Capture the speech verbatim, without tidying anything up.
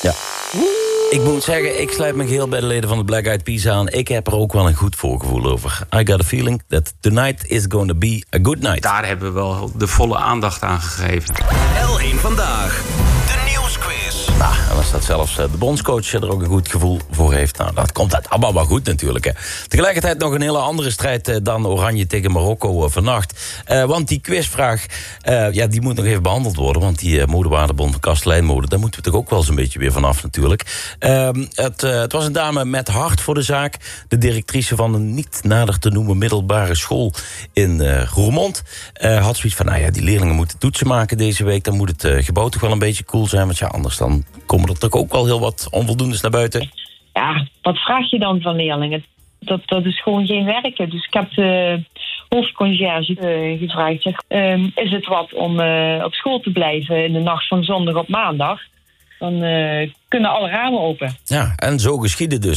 Ja. Ik moet zeggen, ik sluit me geheel bij de leden van de Black Eyed Peas aan. Ik heb er ook wel een goed voorgevoel over. I got a feeling that tonight is going to be a good night. Daar hebben we wel de volle aandacht aan gegeven. L één Vandaag, de nieuwsquiz. Nou, en als dat zelfs de bondscoach er ook een goed gevoel voor heeft... nou, dat komt dat allemaal wel goed natuurlijk. Hè. Tegelijkertijd nog een hele andere strijd dan Oranje tegen Marokko uh, vannacht. Uh, want die quizvraag, uh, ja, die moet nog even behandeld worden... want die uh, modewaardebond van Kastelijnmode... daar moeten we toch ook wel zo'n beetje weer vanaf natuurlijk. Uh, het, uh, het was een dame met hart voor de zaak. De directrice van een niet nader te noemen middelbare school in uh, Roermond. Uh, had zoiets van, nou ja, die leerlingen moeten toetsen maken deze week. Dan moet het uh, gebouw toch wel een beetje cool zijn... want ja, anders dan komen er toch ook wel heel wat onvoldoendes naar buiten. Ja, wat vraag je dan van leerlingen? Dat, dat is gewoon geen werken. Dus ik heb de hoofdconciërge uh, gevraagd... Zeg, um, is het wat om uh, op school te blijven in de nacht van zondag op maandag? Dan uh, kunnen alle ramen open. Ja, en zo geschiedde dus.